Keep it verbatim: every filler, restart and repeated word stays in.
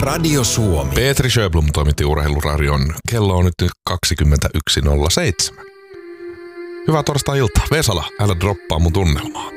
Radio Suomi. Petri Sjöblom toimitti Urheiluradion. Kello on nyt kaksikymmentäyksi nolla seitsemän. Hyvää torstai-iltaa. Vesala, älä droppaa mun tunnelmaa.